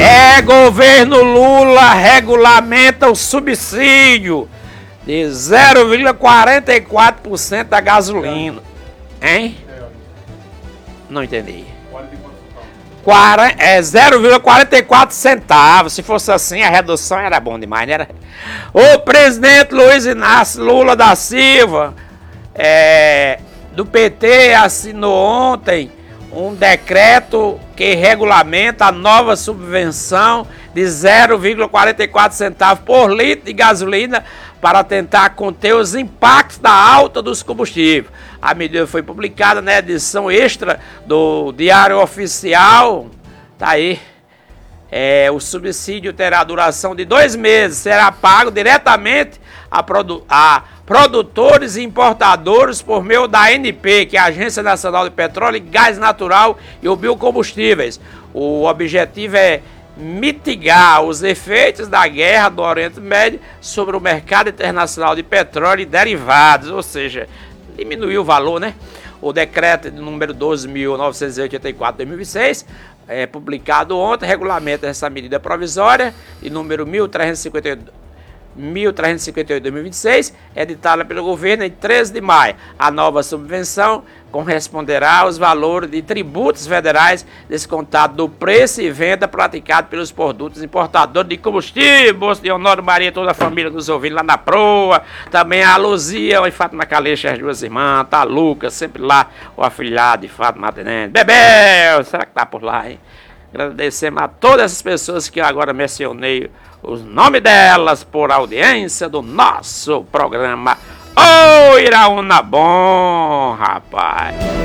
Governo Lula regulamenta o subsídio de 0,44% da gasolina. Hein? Não entendi. 0,44 centavos. Se fosse assim, a redução era bom demais, né? O presidente Luiz Inácio Lula da Silva, do PT, assinou ontem um decreto que regulamenta a nova subvenção de 0,44 centavos por litro de gasolina para tentar conter os impactos da alta dos combustíveis. A medida foi publicada na edição extra do Diário Oficial. Tá aí. O subsídio terá duração de 2 meses, será pago diretamente a produtores e importadores por meio da ANP, que é a Agência Nacional de Petróleo, Gás Natural e Biocombustíveis. O objetivo é mitigar os efeitos da guerra do Oriente Médio sobre o mercado internacional de petróleo e derivados, ou seja, diminuir o valor, né? O decreto de número 12.984 de 2006, publicado ontem, regulamenta essa medida provisória, de número 1358 de 2026, editada pelo governo em 13 de maio. A nova subvenção corresponderá aos valores de tributos federais descontados do preço e venda praticado pelos produtos importadores de combustível. Bolsa de Honório Maria, toda a família nos ouvindo lá na proa. Também a Luzia, o Fátima Caleixa, as duas irmãs, tá Lucas, sempre lá, o afilhado de Fátima Tenente. Bebel, será que tá por lá, hein? Agradecemos a todas as pessoas que eu agora mencionei os nomes delas por audiência do nosso programa. Ô, Iraúna bom, rapaz!